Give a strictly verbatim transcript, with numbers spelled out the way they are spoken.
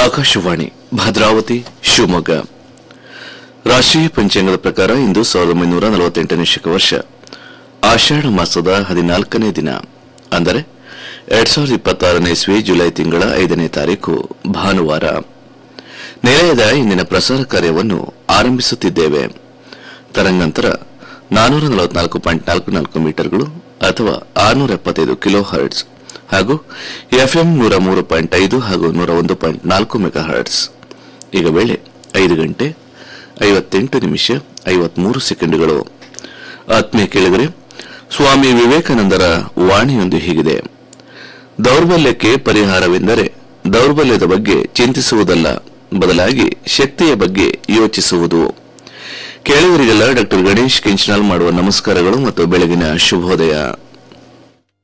ಆಕಾಶವಾಣಿ ಭದ್ರಾವತಿ ಶಿವಮೊಗ್ಗ. ರಾಷ್ಟ್ರೀಯ ಪಂಚಾಂಗದ ಪ್ರಕಾರ ಇಂದು ಸಾವಿರದ ಒಂಬೈನೂರ ನಲವತ್ತೆಂಟನೇ ಶಕವರ್ಷ ಆಷಾಢ ಮಾಸದ ಹದಿನಾಲ್ಕನೇ ದಿನ, ಅಂದರೆ ಎರಡ್ ಸಾವಿರದ ಇಪ್ಪತ್ತಾರನೇ ಇಸ್ವಿ ಜುಲೈ ತಿಂಗಳ ಐದನೇ ತಾರೀಕು ಭಾನುವಾರ. ನಿಲಯದ ಇಂದಿನ ಪ್ರಸಾರ ಕಾರ್ಯವನ್ನು ಆರಂಭಿಸುತ್ತಿದ್ದೇವೆ. ತರಂಗಾಂತರ ನಾನೂರ ನಲವತ್ನಾಲ್ಕು ಪಾಯಿಂಟ್ ನಾಲ್ಕು ನಾಲ್ಕು ಮೀಟರ್ಗಳು ಅಥವಾ ಆರುನೂರ ಎಪ್ಪತ್ತೈದು ಕಿಲೋ ಹರ್ಟ್ಸ್ ಹಾಗೂ ಎಫ್ಎಂ ನೂರ ಮೂರು ಪಾಯಿಂಟ್ ಐದು ಹಾಗೂ ನೂರ ಒಂದು ಪಾಯಿಂಟ್ ನಾಲ್ಕು ಮೆಗಾ ಹರ್ಟ್ಸ್. ಈಗ ವೇಳೆ ಐದು ಗಂಟೆ ಐವತ್ತೆಂಟು ನಿಮಿಷ ಐವತ್ಮೂರು ಸೆಕೆಂಡುಗಳು. ಆತ್ಮೀಯ ಕೇಳಿದರೆ, ಸ್ವಾಮಿ ವಿವೇಕಾನಂದರ ವಾಣಿಯೊಂದು ಹೀಗಿದೆ: ದೌರ್ಬಲ್ಯಕ್ಕೆ ಪರಿಹಾರವೆಂದರೆ ದೌರ್ಬಲ್ಯದ ಬಗ್ಗೆ ಚಿಂತಿಸುವುದಲ್ಲ, ಬದಲಾಗಿ ಶಕ್ತಿಯ ಬಗ್ಗೆ ಯೋಚಿಸುವುದು. ಕೇಳುವರಿಗೆಲ್ಲ ಡಾಕ್ಟರ್ ಗಣೇಶ್ ಕೆಂಚನಾಳ್ ಮಾಡುವ ನಮಸ್ಕಾರಗಳು ಮತ್ತು ಬೆಳಗಿನ ಶುಭೋದಯ.